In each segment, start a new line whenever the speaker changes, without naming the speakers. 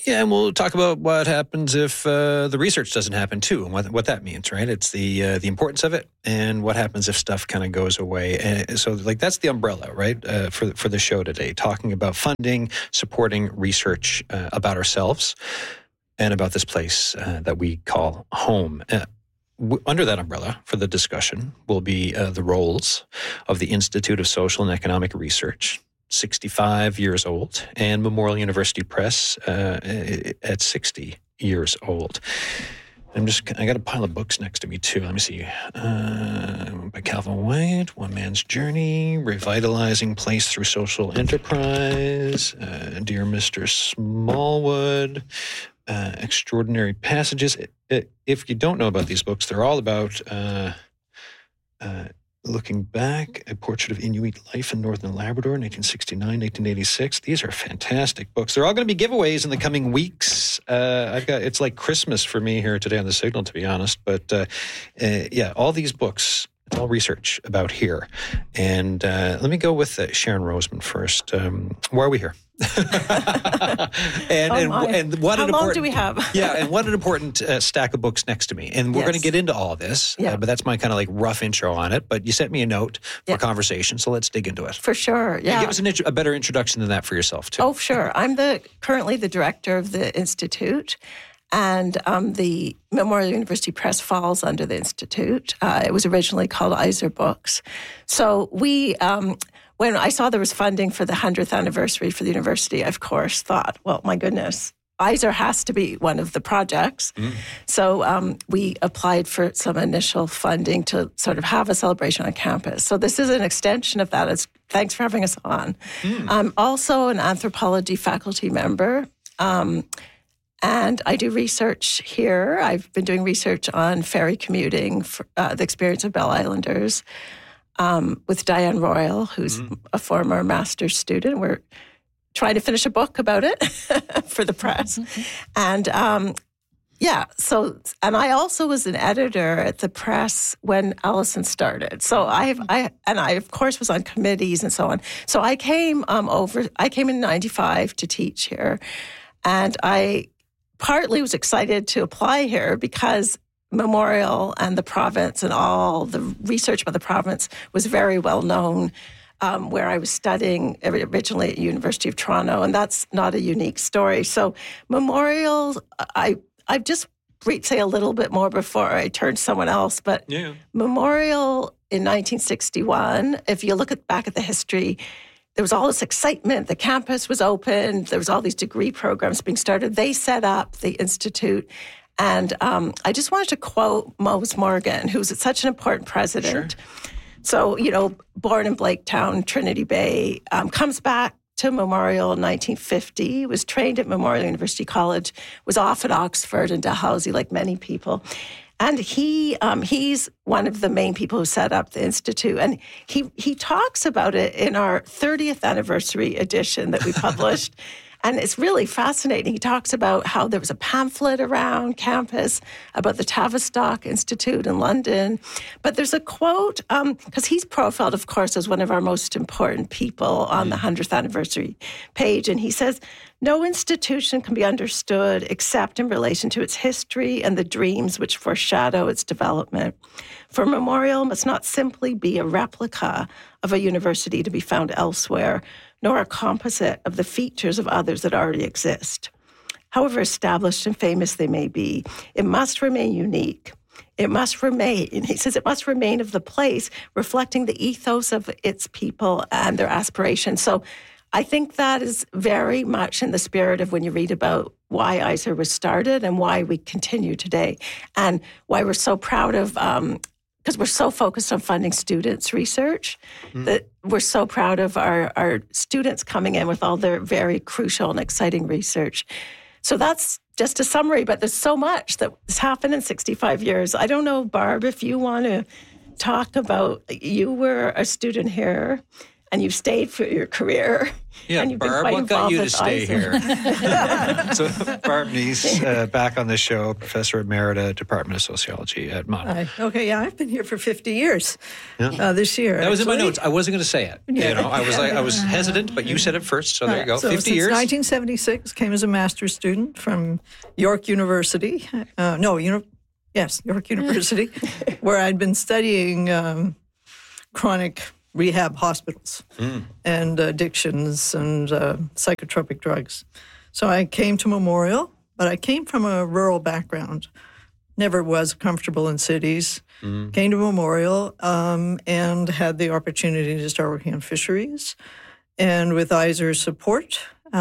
Yeah, and we'll talk about what happens if the research doesn't happen too, and what that means, right? It's the importance of it, and what happens if stuff kind of goes away. And so, like, that's the umbrella, right, for the show today, talking about funding, supporting research about ourselves and about this place that we call home. Under that umbrella for the discussion will be the roles of the Institute of Social and Economic Research, 65 years old, and Memorial University Press at 60 years old. I got a pile of books next to me too. Let me see. By Calvin White, One Man's Journey, Revitalizing Place Through Social Enterprise, Dear Mr. Smallwood, Extraordinary Passages. If you don't know about these books, they're all about looking back, A Portrait of Inuit Life in Northern Labrador, 1969, 1986. These are fantastic books. They're all going to be giveaways in the coming weeks. It's like Christmas for me here today on The Signal, to be honest. But all these books, it's all research about here. And let me go with Sharon Roseman first. Why are we here? and what
How long do we have?
And what an important stack of books next to me. And we're going to get into all of this, but that's my kind of like rough intro on it. But you sent me a note for conversation, so let's dig into it.
For sure, yeah.
Give us a better introduction than that for yourself, too.
Oh, sure. I'm currently the director of the Institute, and the Memorial University Press falls under the Institute. It was originally called Eisser Books. So we... when I saw there was funding for the 100th anniversary for the university, I, of course, thought, well, my goodness, Eisser has to be one of the projects. So we applied for some initial funding to sort of have a celebration on campus. So this is an extension of that. Thanks for having us on. I'm also an anthropology faculty member, and I do research here. I've been doing research on ferry commuting, the experience of Bell Islanders, with Diane Royal, who's a former master's student. We're trying to finish a book about it for the press. And and I also was an editor at the press when Allison started. So I of course was on committees and so on. So I came in 95 to teach here, and I partly was excited to apply here because Memorial and the province and all the research about the province was very well known where I was studying originally at University of Toronto, and that's not a unique story. So Memorial, I just say a little bit more before I turn to someone else, but Memorial in 1961, if you look back at the history, there was all this excitement. The campus was open. There was all these degree programs being started. They set up the Institute. And I just wanted to quote Mose Morgan, who's such an important president. Sure. So, born in Blaketown, Trinity Bay, comes back to Memorial in 1950, was trained at Memorial University College, was off at Oxford and Dalhousie, like many people. And he's one of the main people who set up the Institute. And he talks about it in our 30th anniversary edition that we published. And it's really fascinating. He talks about how there was a pamphlet around campus about the Tavistock Institute in London. But there's a quote, because he's profiled, of course, as one of our most important people on the 100th anniversary page. And he says, no institution can be understood except in relation to its history and the dreams which foreshadow its development. For Memorial must not simply be a replica of a university to be found elsewhere, nor a composite of the features of others that already exist. However established and famous they may be, it must remain unique. It must remain, he says, it must remain of the place, reflecting the ethos of its people and their aspirations. So I think that is very much in the spirit of when you read about why Eisser was started and why we continue today, and why we're so proud of because we're so focused on funding students' research, that we're so proud of our students coming in with all their very crucial and exciting research. So that's just a summary, but there's so much that's happened in 65 years. I don't know, Barb, if you want to talk about, you were a student here, and you've stayed for your career.
Yeah,
and you've
Barb,
been quite
what got you to
involved
stay
with
here? So Barb Neese, back on the show, Professor Emerita, Department of Sociology at Mont.
Okay, yeah, I've been here for 50 years this year.
That was in my notes. I wasn't going to say it. You know, I was hesitant, but you said it first, so there you go.
So
50
since
years.
1976, came as a master's student from York University. York University, where I'd been studying chronic rehab hospitals and addictions and psychotropic drugs. So I came to Memorial, but I came from a rural background. Never was comfortable in cities. Came to Memorial and had the opportunity to start working on fisheries. And with ISER's support,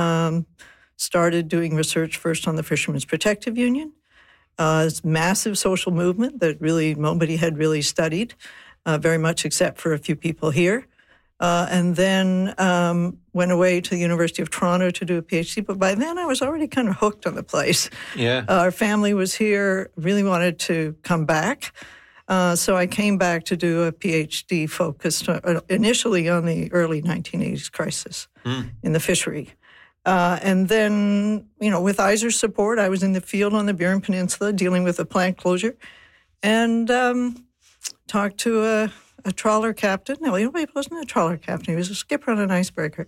started doing research first on the Fishermen's Protective Union. It's a massive social movement that really nobody had really studied. Very much except for a few people here. And then went away to the University of Toronto to do a PhD. But by then I was already kind of hooked on the place.
Yeah.
Our family was here, really wanted to come back. So I came back to do a PhD focused initially on the early 1980s crisis in the fishery. And then, with ISER's support, I was in the field on the Burin Peninsula dealing with a plant closure. And talked to a trawler captain. No, he wasn't a trawler captain. He was a skipper on an icebreaker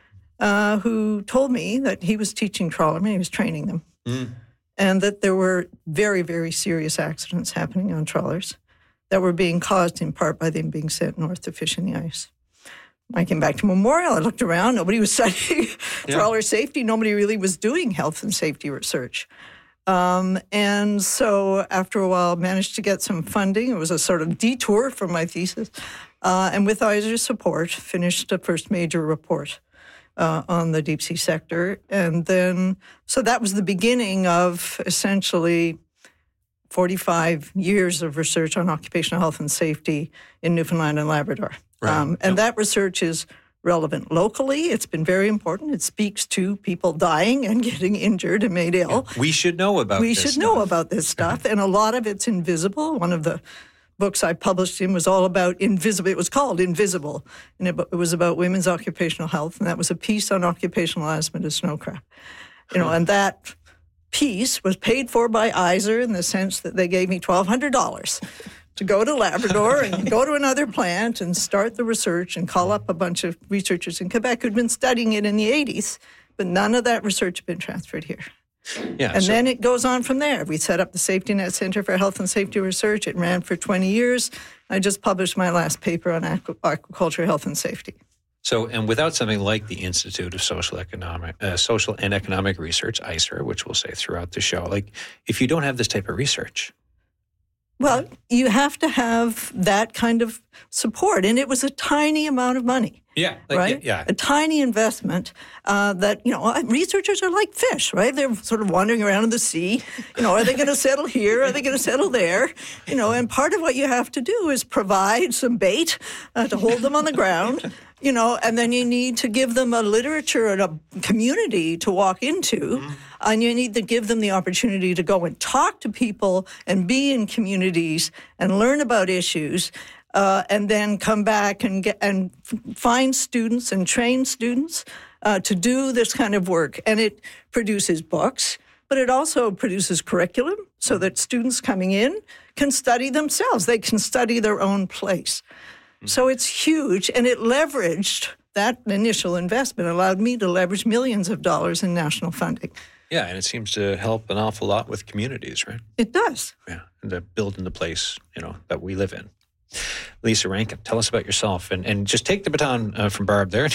who told me that he was teaching trawlermen. He was training them. And that there were very, very serious accidents happening on trawlers that were being caused in part by them being sent north to fish in the ice. I came back to Memorial. I looked around. Nobody was studying trawler safety. Nobody really was doing health and safety research. And so after a while, managed to get some funding. It was a sort of detour from my thesis. And with ISER's support, finished the first major report on the deep sea sector. And then, so that was the beginning of essentially 45 years of research on occupational health and safety in Newfoundland and Labrador.
Right.
And that research is relevant locally. It's been very important. It speaks to people dying and getting injured and made ill.
Yeah. We should know about this
We should know about this stuff. And a lot of it's invisible. One of the books I published in was all about invisible. It was called Invisible. And it was about women's occupational health. And that was a piece on occupational asthma to snow crab. And that piece was paid for by ISER in the sense that they gave me $1,200 to go to Labrador and go to another plant and start the research and call up a bunch of researchers in Quebec who'd been studying it in the 80s, but none of that research had been transferred here.
Yeah,
and then it goes on from there. We set up the Safety Net Center for Health and Safety Research. It ran for 20 years. I just published my last paper on aquaculture health and safety.
So, and without something like the Institute of Social and Economic Research, ISER, which we'll say throughout the show, like if you don't have this type of research,
well, you have to have that kind of support. And it was a tiny amount of money.
Yeah.
Right?
Yeah.
A tiny investment that, researchers are like fish, right? They're sort of wandering around in the sea. Are they going to settle here? Are they going to settle there? And part of what you have to do is provide some bait to hold them on the ground. And then you need to give them a literature and a community to walk into. And you need to give them the opportunity to go and talk to people and be in communities and learn about issues. And then come back and find students and train students to do this kind of work. And it produces books, but it also produces curriculum so that students coming in can study themselves. They can study their own place. So it's huge, and it leveraged that initial investment, allowed me to leverage millions of dollars in national funding.
Yeah, and it seems to help an awful lot with communities, right?
It does.
Yeah, and to build in the place, that we live in. Lisa Rankin, tell us about yourself, and just take the baton from Barb there.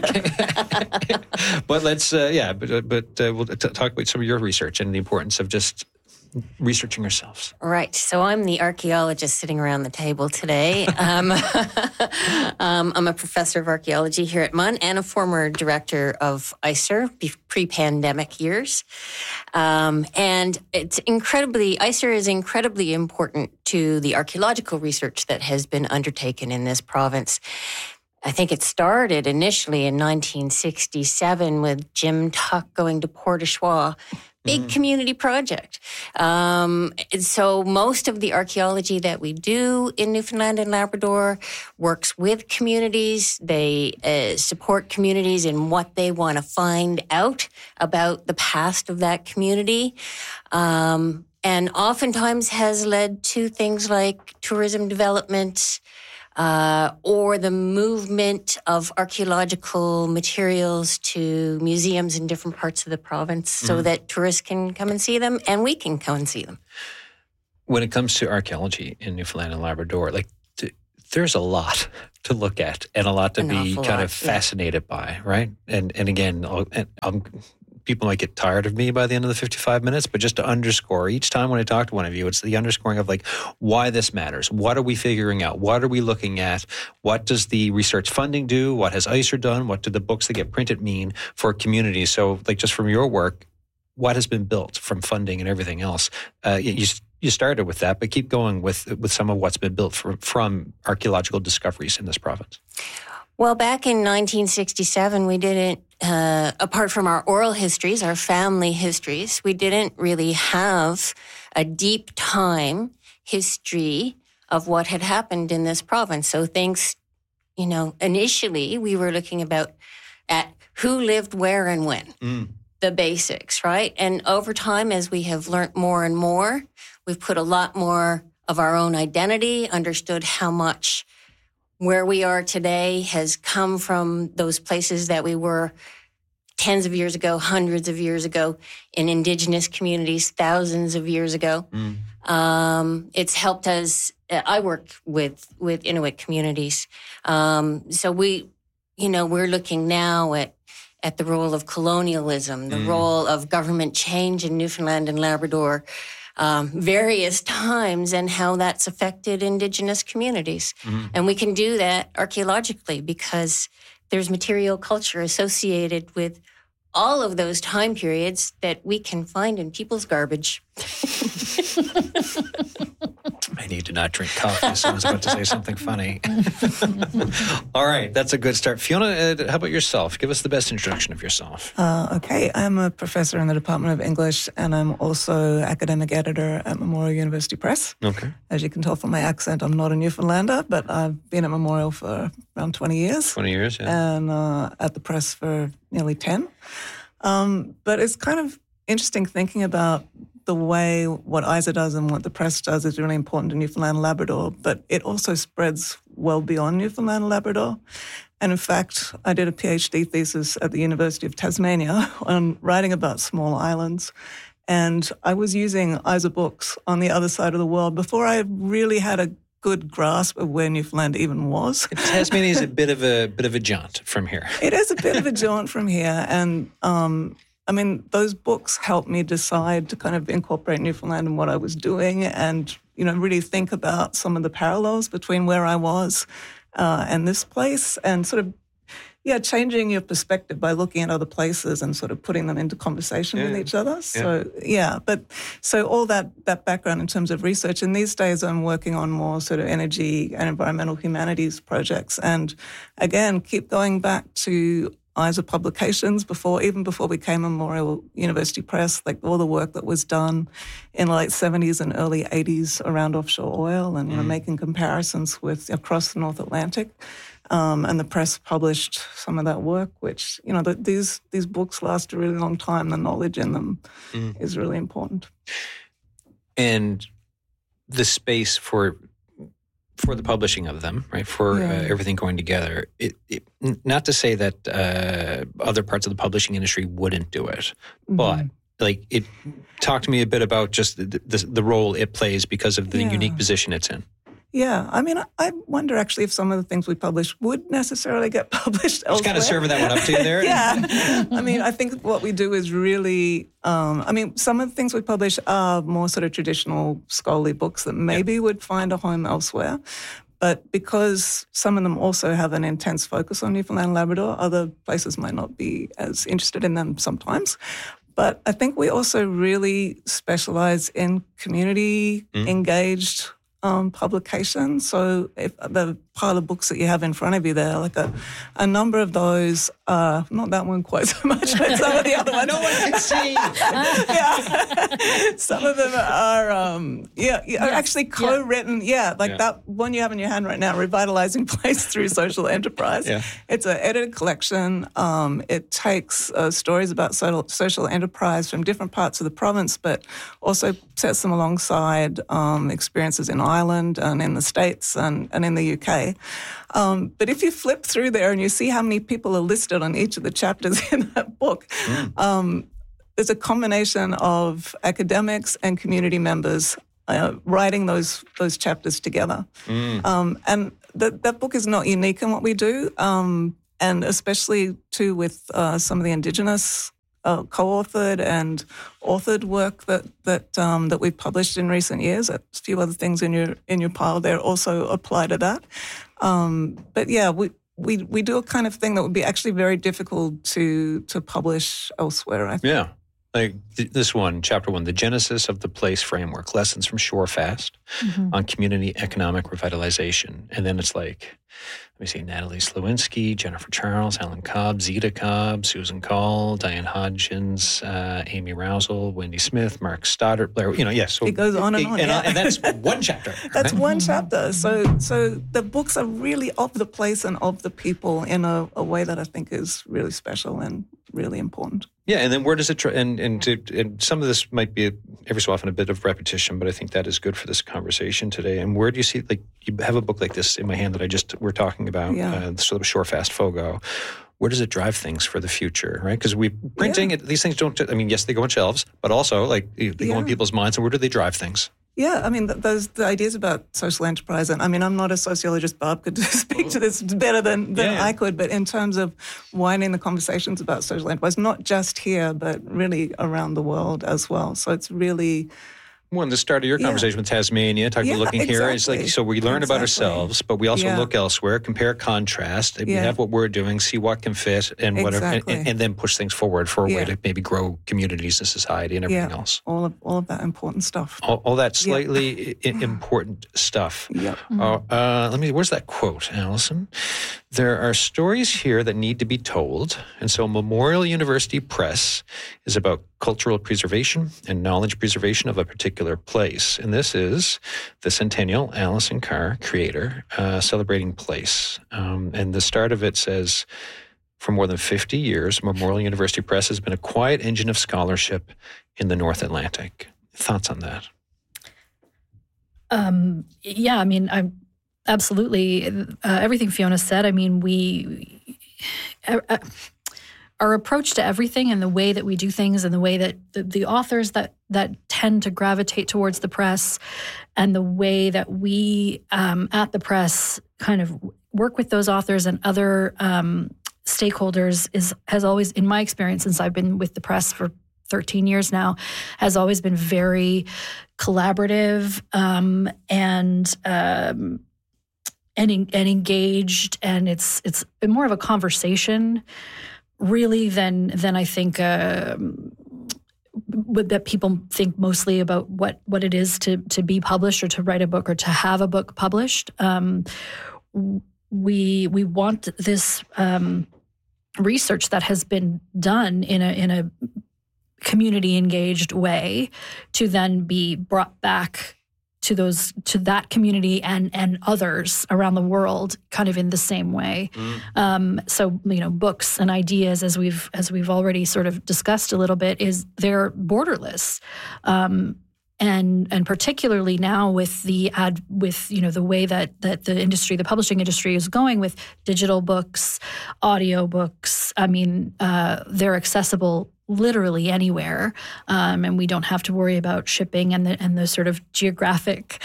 But let's, we'll talk about some of your research and the importance of just researching yourselves.
Right. So I'm the archaeologist sitting around the table today. I'm a professor of archaeology here at MUN and a former director of ISER pre-pandemic years. And ISER is incredibly important to the archaeological research that has been undertaken in this province. I think it started initially in 1967 with Jim Tuck going to Port au Choix big community project. So most of the archaeology that we do in Newfoundland and Labrador works with communities. They support communities in what they want to find out about the past of that community. And oftentimes has led to things like tourism development, or the movement of archaeological materials to museums in different parts of the province so that tourists can come and see them and we can come and see them.
When it comes to archaeology in Newfoundland and Labrador, like there's a lot to look at and a lot to be kind of fascinated by, right? And again, people might get tired of me by the end of the 55 minutes, but just to underscore, each time when I talk to one of you, it's the underscoring of like why this matters. What are we figuring out? What are we looking at? What does the research funding do? What has ISER done? What do the books that get printed mean for communities? So like just from your work, what has been built from funding and everything else? You started with that, but keep going with some of what's been built from archaeological discoveries in this province.
Well, back in 1967, we didn't, apart from our oral histories, our family histories, we didn't really have a deep time history of what had happened in this province. So things, initially we were looking at who lived where and when, the basics, right? And over time, as we have learned more and more, we've put a lot more of our own identity, understood how much where we are today has come from those places that we were tens of years ago, hundreds of years ago, in Indigenous communities, thousands of years ago. It's helped us. I work with Inuit communities. So we're looking now at the role of colonialism, the role of government change in Newfoundland and Labrador, various times, and how that's affected Indigenous communities. And we can do that archaeologically because there's material culture associated with all of those time periods that we can find in people's garbage.
I need to not drink coffee, so I was about to say something funny. All right, that's a good start. Fiona, how about yourself? Give us the best introduction of yourself.
Okay, I'm a professor in the Department of English, and I'm also academic editor at Memorial University Press.
Okay.
As you can tell from my accent, I'm not a Newfoundlander, but I've been at Memorial for around 20 years.
20 years, yeah.
And at the press for nearly 10. But it's kind of interesting thinking about the way what ISER does and what the press does is really important to Newfoundland and Labrador, but it also spreads well beyond Newfoundland and Labrador. And in fact, I did a PhD thesis at the University of Tasmania on writing about small islands. And I was using ISER books on the other side of the world before I really had a good grasp of where Newfoundland even was.
Tasmania is a bit of a jaunt from here.
It is a bit of a jaunt from here. And those books helped me decide to kind of incorporate Newfoundland in what I was doing and, really think about some of the parallels between where I was and this place and sort of, changing your perspective by looking at other places and sort of putting them into conversation with each other. So all that background in terms of research. And these days I'm working on more sort of energy and environmental humanities projects. And again, keep going back to ISER publications even before we came Memorial University Press, like all the work that was done in the late 70s and early 80s around offshore oil and making comparisons with across the North Atlantic. And the press published some of that work, which, these books last a really long time. The knowledge in them is really important.
And the space for the publishing of them, right, for everything going together, not to say that other parts of the publishing industry wouldn't do it, but talk to me a bit about just the role it plays because of the unique position it's in.
Yeah, I wonder actually if some of the things we publish would necessarily get published elsewhere.
Just kind of serving that one up to you there.
Yeah. I think what we do is really, some of the things we publish are more sort of traditional scholarly books that maybe would find a home elsewhere. But because some of them also have an intense focus on Newfoundland and Labrador, other places might not be as interested in them sometimes. But I think we also really specialize in community engaged publication. So if the pile of books that you have in front of you there. Like a number of those, not that one quite so much, but some of the other ones.
No one can see.
Yeah. Some of them are, are actually co-written. That one you have in your hand right now, Revitalizing Place Through Social Enterprise. Yeah. It's an edited collection. It takes stories about social enterprise from different parts of the province, but also sets them alongside experiences in Ireland and in the States and in the UK. But if you flip through there and you see how many people are listed on each of the chapters in that book, there's a combination of academics and community members writing those chapters together. And that book is not unique in what we do, and especially too with some of the Indigenous co-authored and authored work that we've published in recent years. A few other things in your pile there also apply to that. But yeah, we do a kind of thing that would be actually very difficult to publish elsewhere, I think.
Yeah. Like this one, chapter 1, The Genesis of the Place Framework, Lessons from Shorefast on Community Economic Revitalization. And then it's like, let me see, Natalie Slowinski, Jennifer Charles, Alan Cobb, Zita Cobb, Susan Call, Diane Hodgins, Amy Rousel, Wendy Smith, Mark Stoddart, Blair, so
it goes on and on.
And that's one chapter.
That's one chapter. So the books are really of the place and of the people in a way that I think is really special and really important.
Yeah, and then where does it and some of this might be every so often a bit of repetition, but I think that is good for this conversation today. And where do you see, like, you have a book like this in my hand that we're talking about, sort of Shorefast FOGO. Where does it drive things for the future, right? Because printing, these things don't, yes, they go on shelves, but also, like, they go in people's minds, and where do they drive things?
Yeah, I mean, the ideas about social enterprise, and I mean, I'm not a sociologist, Bob could speak to this better than I could, but in terms of widening the conversations about social enterprise, not just here, but really around the world as well. So it's really...
Well, in the start of your conversation with Tasmania, talking about looking here, it's like, so we learn about ourselves, but we also look elsewhere, compare, contrast. We have what we're doing, see what can fit, and whatever, and then push things forward for a way to maybe grow communities and society and everything else.
All of that important stuff.
All that slightly important stuff.
Yep.
Where's that quote, Alison? There are stories here that need to be told, and so Memorial University Press is about cultural preservation and knowledge preservation of a particular place. And this is the Centennial Alison Carr, creator, celebrating place. And the start of it says, for more than 50 years, Memorial University Press has been a quiet engine of scholarship in the North Atlantic. Thoughts on that?
I'm absolutely everything Fiona said. I mean, our approach to everything and the way that we do things and the way that the authors that tend to gravitate towards the press and the way that we at the press kind of work with those authors and other stakeholders has always, in my experience since I've been with the press for 13 years now, has always been very collaborative and engaged, and it's more of a conversation really than I think that people think mostly about what it is to be published or to write a book or to have a book published. We want this research that has been done in a community engaged way to then be brought back to that community and others around the world kind of in the same way. So, books and ideas, as we've already sort of discussed a little bit, they're borderless. And particularly now with the way that the publishing industry is going with digital books, audio books, I mean, they're accessible literally anywhere, and we don't have to worry about shipping and the sort of geographic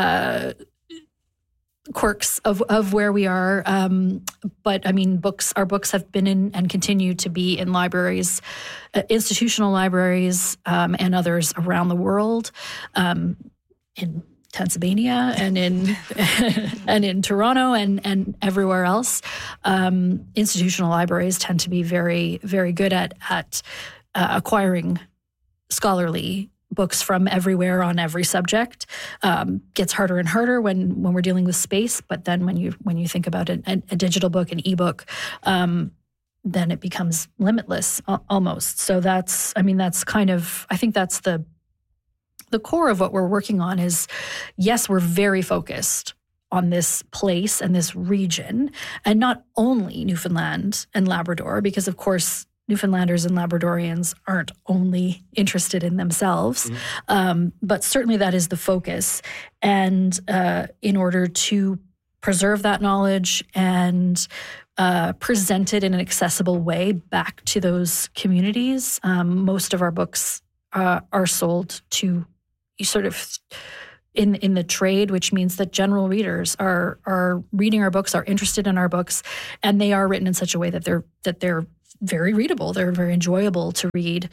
quirks of where we are. But I mean, our books have been in and continue to be in libraries, institutional libraries, and others around the world, in Tasmania and in Toronto and everywhere else. Institutional libraries tend to be very, very good at acquiring scholarly books from everywhere on every subject. Gets harder and harder when we're dealing with space, but then when you think about a digital book, an ebook, then it becomes limitless almost. So that's kind of, I think that's the core of what we're working on is, yes, we're very focused on this place and this region, and not only Newfoundland and Labrador, because of course Newfoundlanders and Labradorians aren't only interested in themselves, but certainly that is the focus. And in order to preserve that knowledge and present it in an accessible way back to those communities, most of our books are sold to sort of in the trade, which means that general readers are reading our books, are interested in our books, and they are written in such a way that they're very readable. They're very enjoyable to read.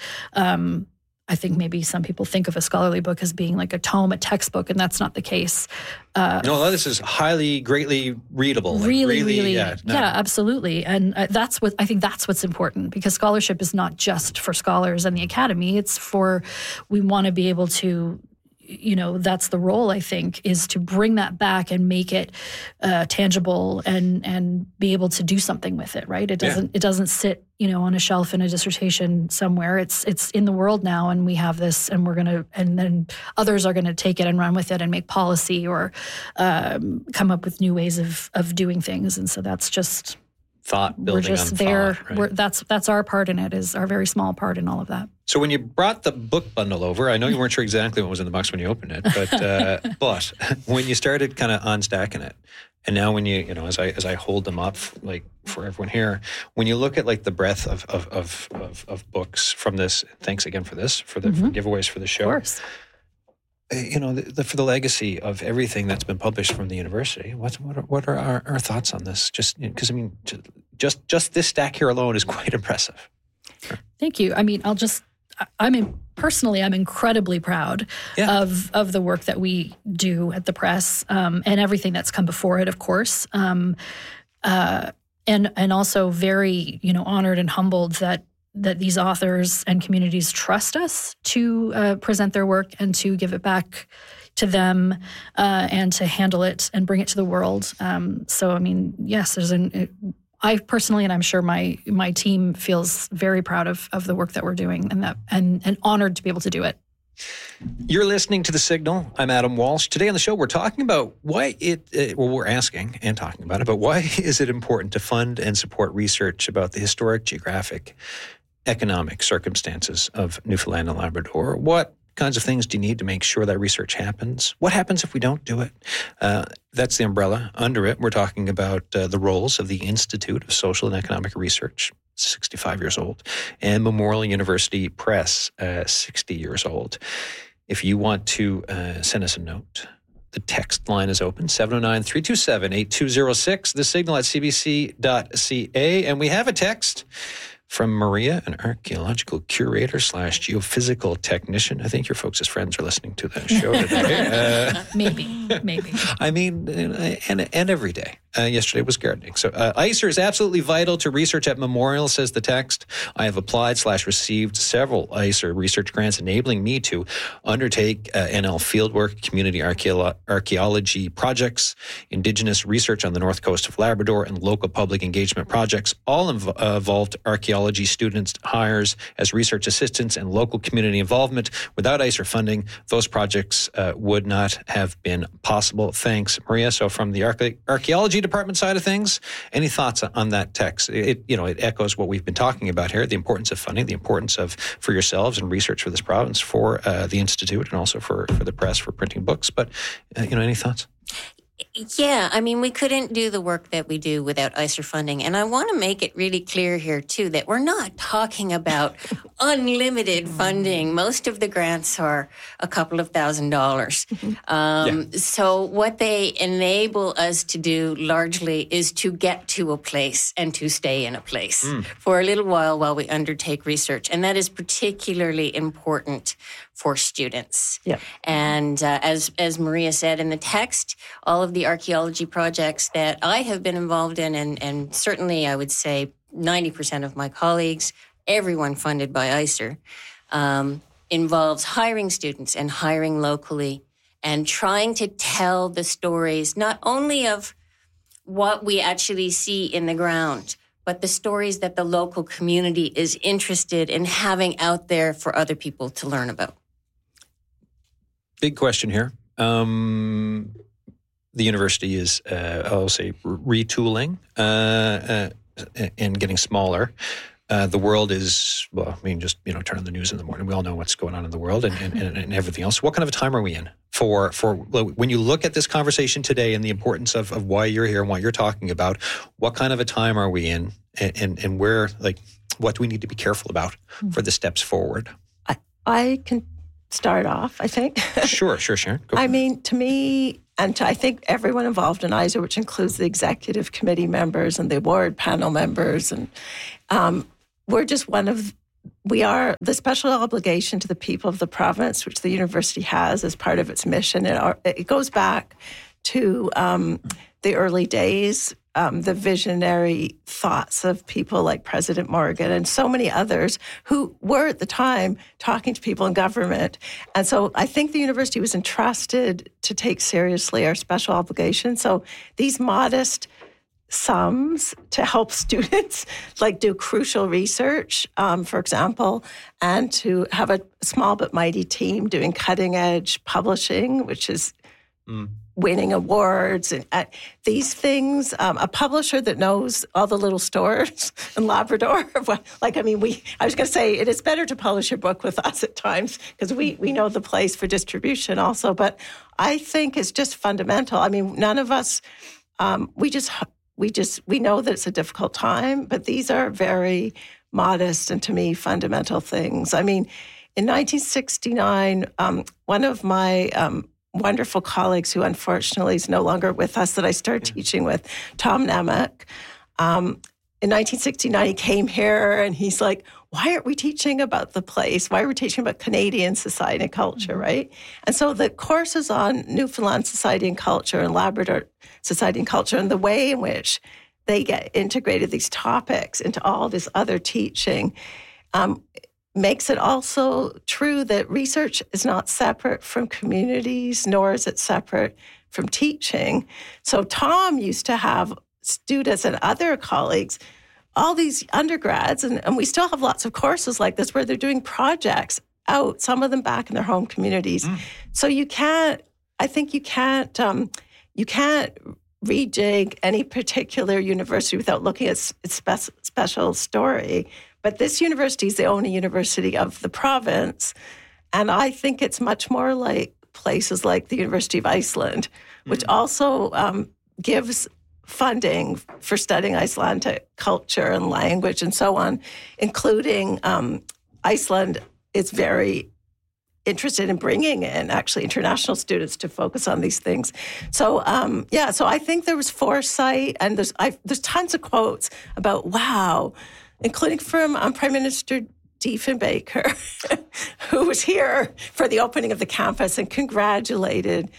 I think maybe some people think of a scholarly book as being like a tome, a textbook, and that's not the case.
No, this is greatly readable.
Really, yeah, absolutely. And I think that's what's important, because scholarship is not just for scholars and the academy. It's we want to be able to, that's the role, I think, is to bring that back and make it tangible and be able to do something with it, right? It doesn't sit, on a shelf in a dissertation somewhere. It's in the world now, and we have this, and and then others are gonna take it and run with it and make policy or come up with new ways of doing things. And so that's just
thought building. We're just
there.
Thought, right?
That's our part in it, is our very small part in all of that.
So when you brought the book bundle over, I know you weren't sure exactly what was in the box when you opened it, but when you started kind of unstacking it, and now when you as I hold them up like for everyone here, when you look at like the breadth of books from this, thanks again for this, for the for giveaways for the show.
Of course.
For the legacy of everything that's been published from the university, what are our thoughts on this? Just because just this stack here alone is quite impressive.
Thank you. I mean, I'm incredibly proud of the work that we do at the press, and everything that's come before it, of course, and also very honored and humbled that these authors and communities trust us to present their work and to give it back to them and to handle it and bring it to the world. So, I mean, yes, I personally, and I'm sure my team feels very proud of the work that we're doing and honored to be able to do it.
You're listening to The Signal. I'm Adam Walsh. Today on the show, we're talking about why we're asking and talking about it, but why is it important to fund and support research about the historic, geographic, economic circumstances of Newfoundland and Labrador? What kinds of things do you need to make sure that research happens? What happens if we don't do it? That's the umbrella. Under it, we're talking about the roles of the Institute of Social and Economic Research, 65 years old, and Memorial University Press, 60 years old. If you want to send us a note, the text line is open, 709-327-8206, the signal at cbc.ca. And we have a text from Maria, an archaeological curator / geophysical technician. I think your folks as friends are listening to the show today.
Maybe.
I mean, and every day. Yesterday was gardening. So ICER is absolutely vital to research at Memorial, says the text. I have applied / received several ICER research grants enabling me to undertake NL fieldwork, community archaeology projects, Indigenous research on the north coast of Labrador, and local public engagement projects. All involved archaeology students hires as research assistants and local community involvement. Without ICER funding, those projects would not have been possible. Thanks, Maria. So from the archaeology department side of things, any thoughts on that text? It echoes what we've been talking about here, the importance of funding, the importance for yourselves and research for this province, for the Institute, and also for the press, for printing books. But, any thoughts?
Yeah, I mean, we couldn't do the work that we do without ICER funding. And I want to make it really clear here, too, that we're not talking about unlimited funding. Most of the grants are a couple of $1,000s. So what they enable us to do largely is to get to a place and to stay in a place for a little while we undertake research. And that is particularly important for students.
Yeah.
And as Maria said in the text, all of the archaeology projects that I have been involved in, and certainly I would say 90% of my colleagues, everyone funded by ICER, involves hiring students and hiring locally and trying to tell the stories, not only of what we actually see in the ground, but the stories that the local community is interested in having out there for other people to learn about.
Big question here. The university is, I'll say, retooling and getting smaller. The world is, well, I mean, just, turn on the news in the morning. We all know what's going on in the world and everything else. What kind of a time are we in for when you look at this conversation today and the importance of why you're here and what you're talking about? What kind of a time are we in, and where, what do we need to be careful about for the steps forward?
I can start off, I think.
Sure, Sharon.
I mean, to me, and to, I think everyone involved in ISER, which includes the executive committee members and the award panel members, and we are the special obligation to the people of the province, which the university has as part of its mission. It goes back to the early days, the visionary thoughts of people like President Morgan and so many others who were at the time talking to people in government. And so I think the university was entrusted to take seriously our special obligation. So these modest sums to help students do crucial research, for example, and to have a small but mighty team doing cutting edge publishing, which is winning awards and these things. A publisher that knows all the little stores in Labrador. I was going to say it is better to publish your book with us at times because we know the place for distribution also. But I think it's just fundamental. I mean, none of us, we know that it's a difficult time, but these are very modest and, to me, fundamental things. I mean, in 1969, one of my wonderful colleagues, who unfortunately is no longer with us, that I started teaching with, Tom Nemec, in 1969, he came here and he's like, why aren't we teaching about the place? Why are we teaching about Canadian society and culture, right? And so the courses on Newfoundland society and culture and Labrador society and culture and the way in which they get integrated these topics into all this other teaching makes it also true that research is not separate from communities, nor is it separate from teaching. So Tom used to have students and other colleagues, all these undergrads, and we still have lots of courses like this where they're doing projects out, some of them back in their home communities. So you can't rejig any particular university without looking at its special story. But this university is the only university of the province, and I think it's much more like places like the University of Iceland, which also gives funding for studying Icelandic culture and language and so on, including Iceland is very interested in bringing in actually international students to focus on these things. So so I think there was foresight, and there's tons of quotes about wow, including from Prime Minister Diefenbaker, who was here for the opening of the campus and congratulated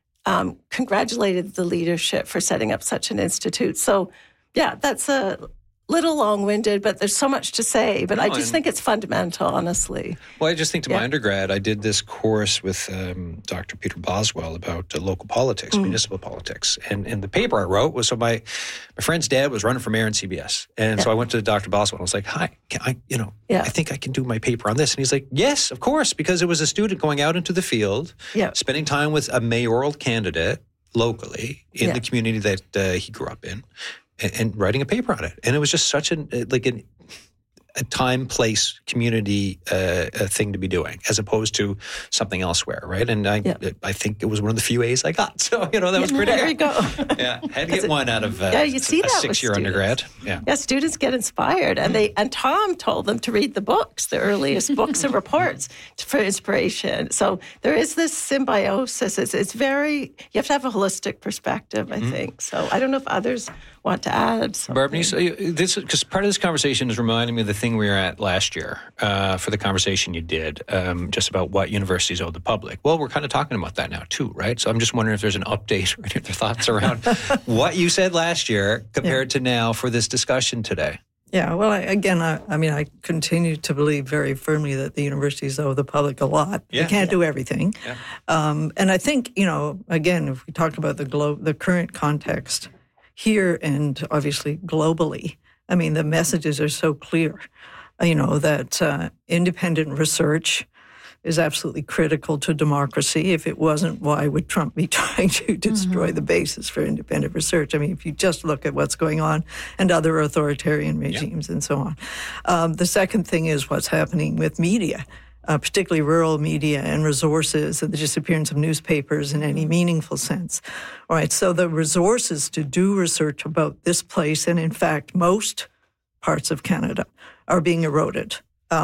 the leadership for setting up such an institute. So, yeah, that's a little long-winded, but there's so much to say. But I just think it's fundamental, honestly.
Well, I just think to my undergrad, I did this course with Dr. Peter Boswell about local politics, municipal politics. And the paper I wrote was, so my friend's dad was running for mayor in CBS. And so I went to Dr. Boswell and I was like, hi, I think I can do my paper on this. And he's like, yes, of course, because it was a student going out into the field, spending time with a mayoral candidate locally in the community that he grew up in. And writing a paper on it. And it was just such a time, place, community thing to be doing, as opposed to something elsewhere, right? And I think it was one of the few A's I got. So, that was pretty good.
There you go.
Had to get one out of
you see
a 6-year undergrad.
Yeah, students get inspired. And Tom told them to read the books, the earliest books and reports for inspiration. So there is this symbiosis. It's very, you have to have a holistic perspective, I think. So I don't know if others want to add something.
Barb, because part of this conversation is reminding me of the thing we were at last year for the conversation you did just about what universities owe the public. Well, we're kind of talking about that now too, right? So I'm just wondering if there's an update or any other thoughts around what you said last year compared to now for this discussion today.
Yeah, well, I continue to believe very firmly that the universities owe the public a lot. They can't do everything. Yeah. And I think, again, if we talk about the current context here and obviously globally, the messages are so clear, that independent research is absolutely critical to democracy. If it wasn't, why would Trump be trying to destroy the basis for independent research? If you just look at what's going on and other authoritarian regimes and so on. The second thing is what's happening with media, particularly rural media and resources and the disappearance of newspapers in any meaningful sense. All right, so the resources to do research about this place and, in fact, most parts of Canada are being eroded.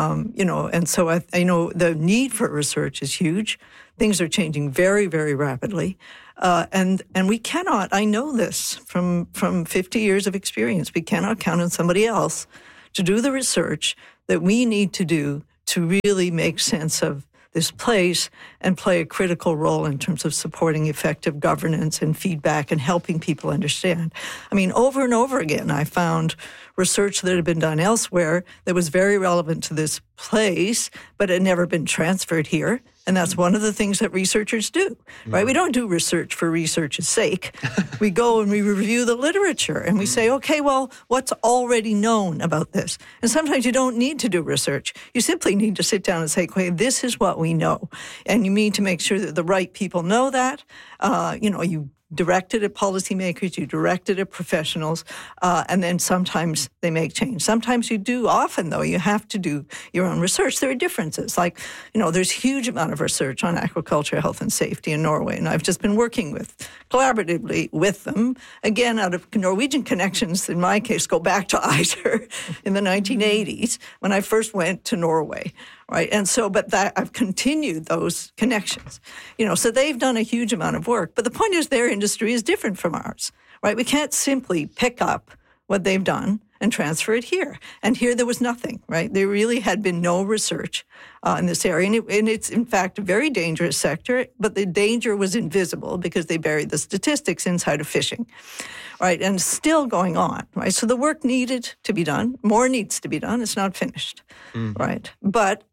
And so I know the need for research is huge. Things are changing very, very rapidly. And we cannot, I know this from 50 years of experience, we cannot count on somebody else to do the research that we need to do to really make sense of this place and play a critical role in terms of supporting effective governance and feedback and helping people understand. Over and over again, I found research that had been done elsewhere that was very relevant to this place, but had never been transferred here. And that's one of the things that researchers do, right? We don't do research for research's sake. We go and we review the literature and we say, okay, well, what's already known about this? And sometimes you don't need to do research. You simply need to sit down and say, okay, this is what we know. And you need to make sure that the right people know that. You direct it at policymakers, you direct it at professionals, and then sometimes they make change. Sometimes you do. Often, though, you have to do your own research. There are differences. There's a huge amount of research on aquaculture, health, and safety in Norway, and I've just been working collaboratively with them. Again, out of Norwegian connections, in my case, go back to ICER in the 1980s when I first went to Norway. Right. And so, I've continued those connections, so they've done a huge amount of work. But the point is their industry is different from ours, right? We can't simply pick up what they've done and transfer it here. And here there was nothing, right? There really had been no research in this area. And it's, in fact, a very dangerous sector, but the danger was invisible because they buried the statistics inside of fishing, right? And still going on, right? So the work needed to be done. More needs to be done. It's not finished, right? But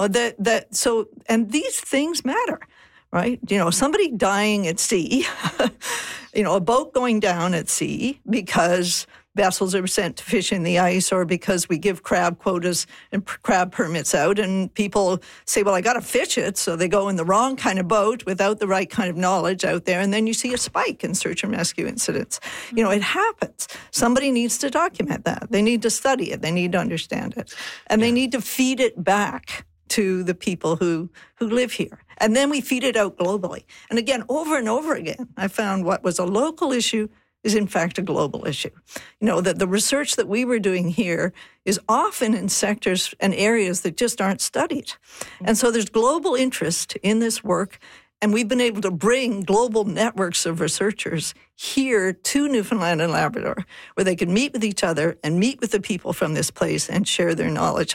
and these things matter, right? Somebody dying at sea, a boat going down at sea because vessels are sent to fish in the ice or because we give crab quotas and crab permits out and people say, well, I got to fish it. So they go in the wrong kind of boat without the right kind of knowledge out there. And then you see a spike in search and rescue incidents. It happens. Somebody needs to document that. They need to study it. They need to understand it. And they need to feed it back to the people who live here. And then we feed it out globally. And again, over and over again, I found what was a local issue is in fact a global issue. That the research that we were doing here is often in sectors and areas that just aren't studied. And so there's global interest in this work, and we've been able to bring global networks of researchers here to Newfoundland and Labrador, where they can meet with each other and meet with the people from this place and share their knowledge.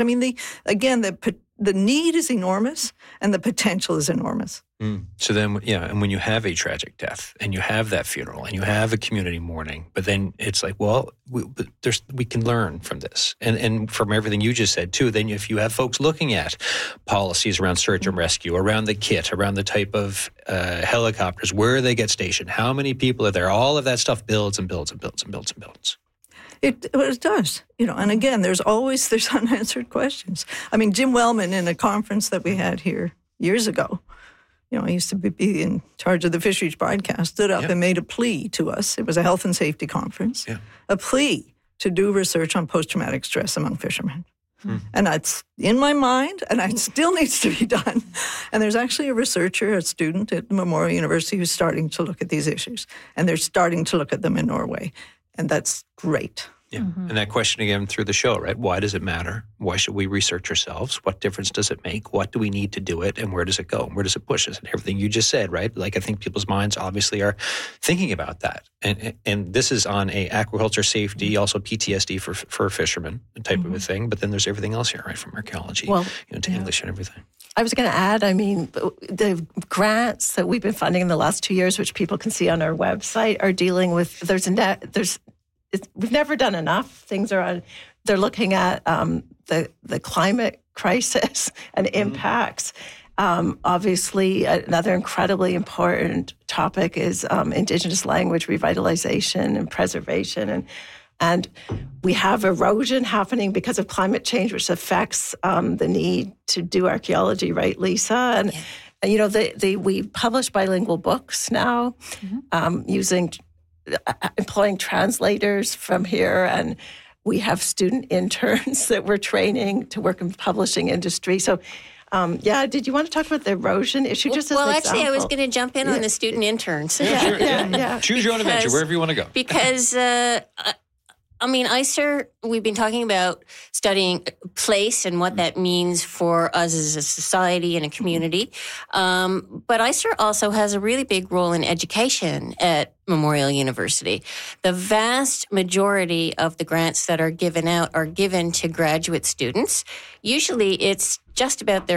The need is enormous, and the potential is enormous.
So then, and when you have a tragic death, and you have that funeral, and you have a community mourning, but then it's like, well, we can learn from this, and from everything you just said too. Then if you have folks looking at policies around search and rescue, around the kit, around the type of helicopters, where they get stationed, how many people are there, all of that stuff builds and builds and builds and builds and builds.
It does, and again, there's unanswered questions. Jim Wellman, in a conference that we had here years ago, I used to be in charge of the Fisheries broadcast, stood up and made a plea to us. It was a health and safety conference, a plea to do research on post-traumatic stress among fishermen. And that's in my mind, and it still needs to be done. And there's actually a researcher, a student at Memorial University who's starting to look at these issues, and they're starting to look at them in Norway. And that's great.
Yeah. And that question again through the show, right? Why does it matter? Why should we research ourselves? What difference does it make? What do we need to do it? And where does it go? Where does it push us? And everything you just said, right? I think people's minds obviously are thinking about that. And this is on a aquaculture safety, also PTSD for fishermen type of a thing. But then there's everything else here, right? From archaeology to English and everything.
I was going to add, the grants that we've been funding in the last 2 years, which people can see on our website, are dealing with, we've never done enough. Things are on they're looking at the climate crisis and impacts. Obviously, another incredibly important topic is Indigenous language revitalization and preservation. And we have erosion happening because of climate change, which affects the need to do archaeology, right, Lisa? And, you know, we publish bilingual books now employing translators from here. And we have student interns that we're training to work in the publishing industry. So, did you want to talk about the erosion issue? Just
well,
as an
actually,
example?
I was going to jump in on the student interns.
Yeah.
Choose your own adventure, wherever you want to go.
Because, I mean, ICER, we've been talking about studying place and what that means for us as a society and a community. But ICER also has a really big role in education at Memorial University. The vast majority of the grants that are given out are given to graduate students. Usually it's just about their